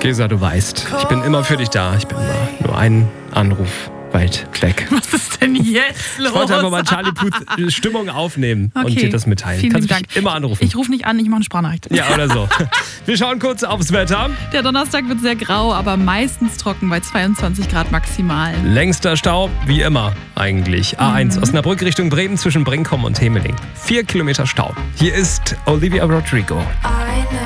Gesa, du weißt, ich bin immer für dich da. Ich bin immer nur einen Anruf weit weg. Was ist denn jetzt los? Ich wollte einfach mal Charlie Puth Stimmung aufnehmen und dir das mitteilen. Vielen Kannst Dank. mich immer anrufen. Ich rufe nicht an, ich mache eine Sprachnachricht. Ja, oder so. Wir schauen kurz aufs Wetter. Der Donnerstag wird sehr grau, aber meistens trocken bei 22 Grad maximal. Längster Stau, wie immer eigentlich. A1 Osnabrück Richtung Bremen zwischen Brinkum und Hemeling. 4 Kilometer Stau. Hier ist Olivia Rodrigo.